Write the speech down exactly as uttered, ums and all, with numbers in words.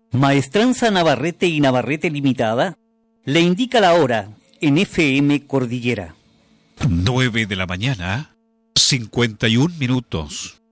Maestranza Navarrete y Navarrete Limitada le indica la hora en F M Cordillera. Nueve de la mañana, cincuenta y un minutos.